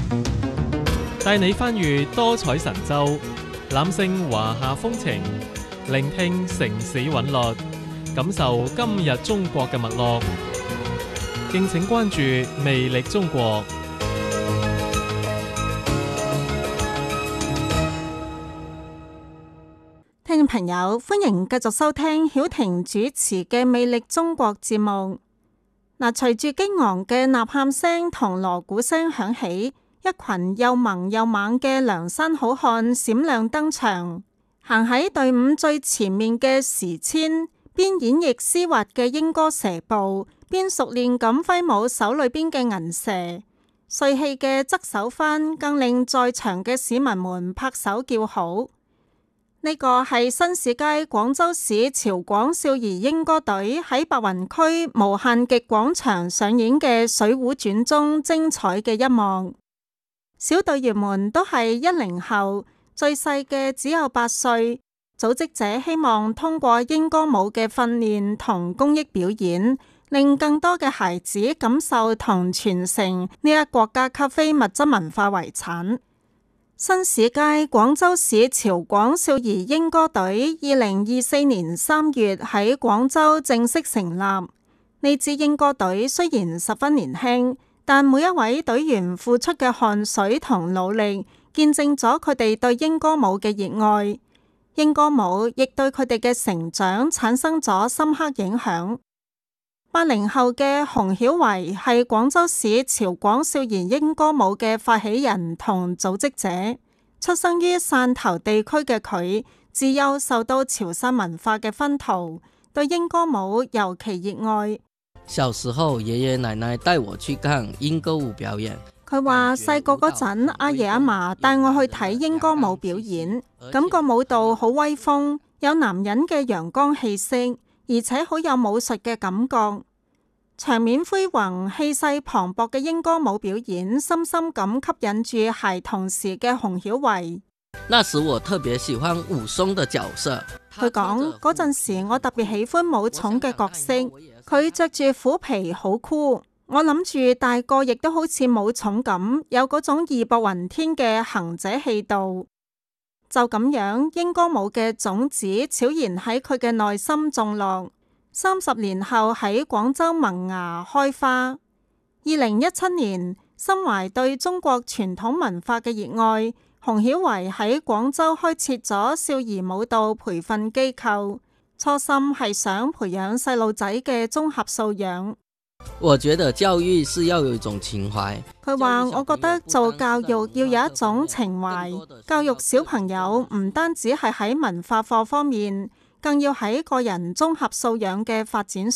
帶你翻閱多彩神州，攬勝華夏風情，聆聽城市韻律，感受今日中國嘅脈絡。敬請關注魅力中國。 聽眾朋友，歡迎繼續收聽曉婷主持嘅魅力中國節目。隨住激昂嘅吶喊聲同鑼鼓聲響起，一群又萌又猛嘅梁山好漢閃亮登場，行喺隊伍最前面嘅時遷，邊演繹絲滑嘅鸚歌蛇步，邊熟練咁揮舞手裏邊嘅銀蛇，帥氣嘅側手翻更令在場嘅市民們拍手叫好。呢個係新市街廣州市潮廣少兒鸚歌隊喺白雲區無限極廣場上演嘅《水滸傳》中精彩嘅一幕。小隊員們都係10後，最細嘅只有8歲。組織者希望通過鸚歌舞嘅訓練同公益表演，令更多嘅孩子感受同傳承呢一國家級非物質文化遺產。新市街廣州市潮廣少兒鸚歌隊2024年3月喺廣州正式成立。呢支鸚歌隊雖然十分年輕，但每一位隊員付出嘅汗水同努力，見證咗佢哋對鸚歌舞嘅熱愛。鸚歌舞亦對佢哋嘅成長產生咗深刻影響。80後嘅洪曉維係廣州市潮廣少兒鸚歌舞嘅發起人同組織者。出生於汕頭地區嘅佢，自幼受到潮汕文化嘅熏陶，對鸚歌舞尤其熱愛。 小時候，爺爺奶奶帶我去看鸚歌舞表演。 佢話細個嗰陣，阿爺阿嫲帶我去睇鸚歌舞表演，感覺舞蹈好威風，有男人嘅陽光氣息，而且好有武術嘅感覺。場面恢宏、氣勢磅礴嘅鸚歌舞表演，深深咁吸引住孩童時嘅洪曉維。 那時我特別喜歡武松的角色。 佢講嗰陣時，我特別喜歡武松嘅角色，佢着住虎皮好酷。我諗住大個亦都好似武松咁，有嗰種義薄雲天嘅行者氣度。就咁樣，鸚歌舞嘅種子悄然喺佢嘅內心種落。30年後喺廣州萌芽開花。2017年，心懷對中國傳統文化嘅熱愛，洪曉維喺廣州開設咗少兒舞蹈培訓機構，初心係想培養細路仔嘅綜合素養。 我覺得教育是要有一種情懷。 佢話：我覺得做教育要有一種情懷，教育小朋友唔單止係喺文化課方面，更要喺個人綜合素養嘅發展